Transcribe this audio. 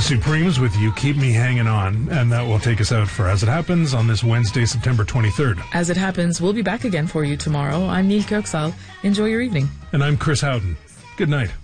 Supremes with You Keep Me Hanging On, and that will take us out for As It Happens on this Wednesday, September 23rd. As It Happens, we'll be back again for you tomorrow. I'm Neil Kirksall. Enjoy your evening. And I'm Chris Howden. Good night.